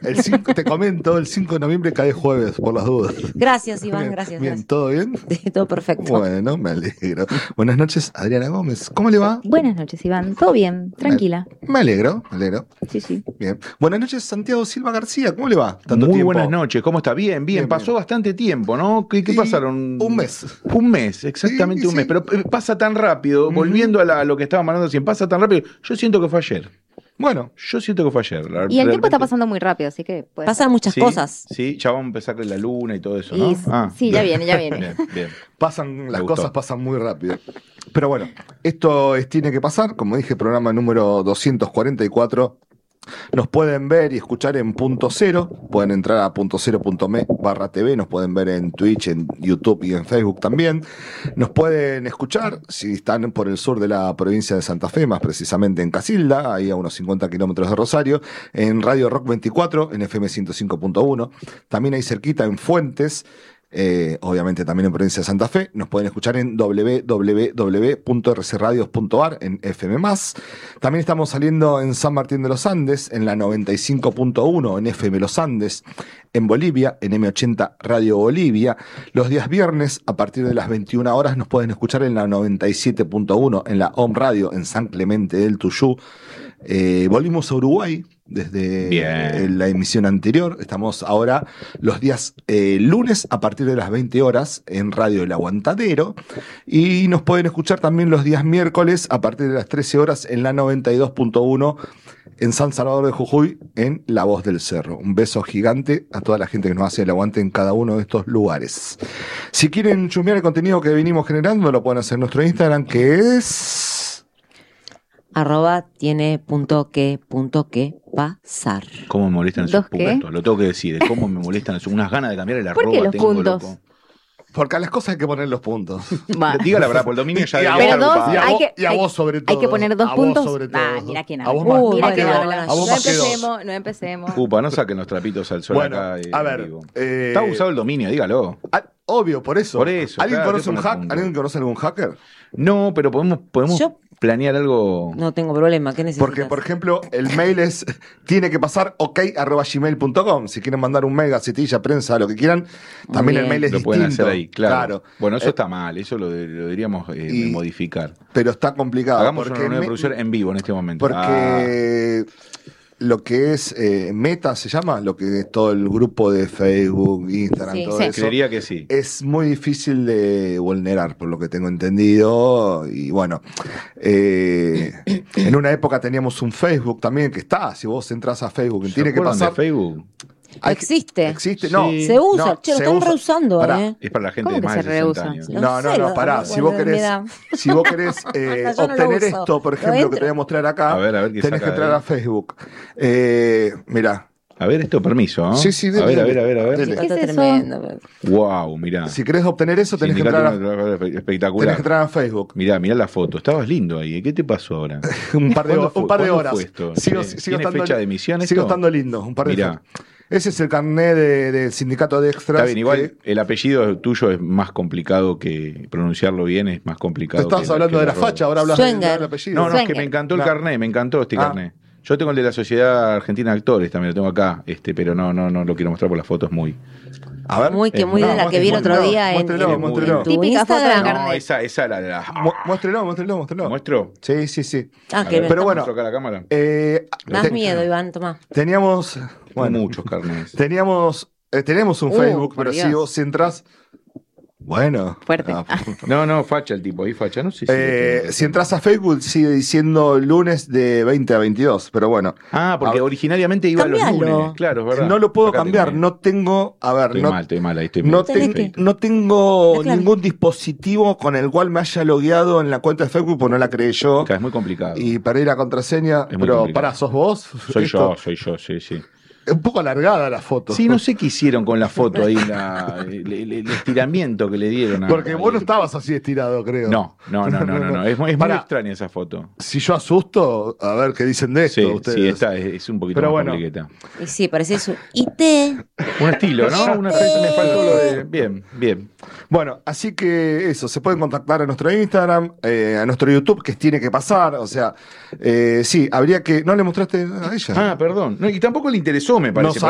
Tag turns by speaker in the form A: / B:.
A: Te comento, el 5 de noviembre cae jueves, por las dudas.
B: Gracias, Iván,
A: Bien,
B: gracias.
A: Bien, ¿todo bien?
B: Todo perfecto.
A: Bueno, me alegro. Buenas noches, Adriana Gómez. ¿Cómo le va?
C: Buenas noches, Iván. ¿Todo bien? Tranquila.
A: Me alegro.
C: Sí.
A: Bien. Buenas noches, Santiago Silva García. ¿Cómo le va?
D: Muy buenas noches. ¿Cómo está? Bien. Pasó bastante tiempo, ¿no? ¿Qué pasaron?
A: Un mes.
D: Un mes, exactamente un mes. Pero pasa tan rápido. Volviendo a lo que estábamos hablando recién, pasa tan rápido. Yo siento que fue ayer.
A: Bueno,
D: yo siento que fue ayer.
C: Y el tiempo está pasando muy rápido, así que
B: pasan muchas cosas.
D: Sí, ya vamos a empezar con la luna y todo eso, ¿no?
C: Sí, ya viene.
D: Bien.
A: Las cosas pasan muy rápido. Pero bueno, esto tiene que pasar. Como dije, programa número 244. Nos pueden ver y escuchar en Punto Cero. Pueden entrar a puntocero.me/TV. Nos pueden ver en Twitch, en YouTube y en Facebook también. Nos pueden escuchar si están por el sur de la provincia de Santa Fe, más precisamente en Casilda, ahí a unos 50 kilómetros de Rosario, en Radio Rock 24, en FM 105.1. También ahí cerquita en Fuentes. Obviamente también en provincia de Santa Fe. Nos pueden escuchar en www.rcradios.ar en FM+. También estamos saliendo en San Martín de los Andes en la 95.1 en FM Los Andes, en Bolivia en M80 Radio Bolivia. Los días viernes a partir de las 21 horas nos pueden escuchar en la 97.1 en la Home Radio en San Clemente del Tuyú. Volvimos a Uruguay desde la emisión anterior. Estamos ahora los días lunes a partir de las 20 horas en Radio El Aguantadero, y nos pueden escuchar también los días miércoles a partir de las 13 horas en la 92.1 en San Salvador de Jujuy en La Voz del Cerro. Un beso gigante a toda la gente que nos hace el aguante en cada uno de estos lugares. Si quieren chusmear el contenido que venimos generando, lo pueden hacer en nuestro Instagram, que es...
B: @tiene.que pasar.
D: ¿Cómo me molestan esos puntos? Lo tengo que decir. ¿Cómo me molestan unas ganas de cambiar el arroba?
C: ¿Por qué los puntos?
D: Loco.
A: Porque a las cosas hay que poner los puntos.
D: Diga la verdad, por el dominio ya debería estar
C: dos,
D: ocupado.
A: Y a vos sobre todo.
C: Hay que poner 2 puntos.
A: Mira
C: quién
A: habla.
C: Mira quién habla.
A: No
C: empecemos.
D: Upa, no saquen los trapitos al sol acá.
A: A ver.
D: Está abusado el dominio, dígalo.
A: Obvio, por eso. ¿Alguien
D: claro,
A: conoce un hack? ¿Alguien conoce algún hacker?
D: No, pero podemos planear algo.
B: No tengo problema, ¿qué necesitas?
A: Porque, por ejemplo, el mail es tiene que pasar ok@gmail.com. Si quieren mandar un mail, gacetilla, prensa, lo que quieran, también el mail es
D: lo
A: distinto.
D: pueden hacer ahí, claro. Bueno, eso está mal, eso lo deberíamos modificar.
A: Pero está complicado.
D: Hagamos una nueva producción en vivo en este momento.
A: Porque lo que es Meta se llama, lo que es todo el grupo de Facebook, Instagram, todo eso.
D: Creería que sí.
A: Es muy difícil de vulnerar, por lo que tengo entendido. Y bueno, en una época teníamos un Facebook también que está. Si vos entras a Facebook, tiene que pasar.
D: De Facebook?
B: ¿Existe?
A: No.
B: Se usa, lo están reusando,
D: Es para la gente de
C: ¿Cómo
D: más
C: que
D: de
C: se
D: 60
C: rehúsa?
D: años.
A: No, pará. Si vos querés obtener esto, por ejemplo, que te voy a mostrar acá,
D: a ver,
A: tenés que entrar a Facebook. Mirá.
D: A ver, esto, permiso, ¿no?
A: Sí,
D: a ver.
B: ¿Qué es tremendo.
D: Wow, mirá.
A: Si querés obtener eso, tenés que entrar
D: espectacular.
A: Tenés que entrar a Facebook.
D: Mirá la foto. Estabas lindo ahí. ¿Qué te pasó ahora?
A: un par de horas.
D: ¿Tiene fecha de emisión esto?
A: Sigo estando lindo. Un par de horas. Ese es el carnet del sindicato de extras.
D: Está bien, igual el apellido tuyo es más complicado que pronunciarlo bien, es más complicado.
A: Estabas hablando de la facha, ahora hablas del apellido.
D: No, es que me encantó el carnet, me encantó este carnet. Yo tengo el de la Sociedad Argentina de Actores, también lo tengo acá, pero no lo quiero mostrar por la foto, es muy...
A: A ver.
B: Muy de la que vi el otro día en
A: Muéstrelo.
B: tu Instagram.
D: No, esa la...
A: Muéstrelo.
D: ¿Muestro?
A: Sí.
B: Pero
D: bueno. Acá la cámara.
B: Das miedo, Iván, tomá.
A: Teníamos...
D: muchos carnets.
A: Tenemos un Facebook, pero si entras... Bueno.
C: Fuerte.
D: No, facha el tipo, ahí facha, no sé
A: si entras a Facebook sigue diciendo lunes de 20 a 22, pero bueno.
D: Porque originariamente iba los lunes, claro, es verdad.
A: No lo puedo cambiar, no tengo,
D: Estoy mal, ahí estoy
A: mal. No tengo ningún dispositivo con el cual me haya logueado en la cuenta de Facebook, porque no la creé yo.
D: Es muy complicado.
A: Y perdí la contraseña, pero pará, ¿sos vos?
D: Soy yo, sí.
A: Un poco alargada la foto.
D: Sí, no sé qué hicieron con la foto ahí, el estiramiento que le dieron.
A: Porque vos no estabas así estirado, creo.
D: No. Es muy extraña esa foto.
A: Si yo asusto, a ver qué dicen de esto ustedes.
D: Sí, es un poquito más compliqueta.
B: Y sí, parecía eso.
D: Un estilo, ¿no? Me faltó lo de... Bien.
A: Bueno, así que eso, se pueden contactar a nuestro Instagram, a nuestro YouTube, que tiene que pasar, o sea, sí, habría que... ¿No le mostraste a ella?
D: Perdón. No, y tampoco le interesó, me parece.